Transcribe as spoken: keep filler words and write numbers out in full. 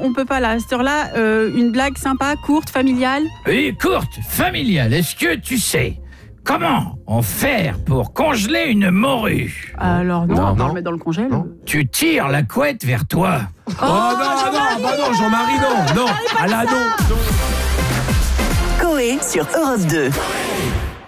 on peut pas là, à cette heure-là, euh, une blague sympa, courte, familiale. Oui, courte, familiale. Est-ce que tu sais comment on fait pour congeler une morue? Alors non, Non, on va non. le mettre dans le congèle. Non. Tu tires la couette vers toi. Oh, non, non, bah non, Jean-Marie, non, non, ah là, non, non. Coé sur Europe deux.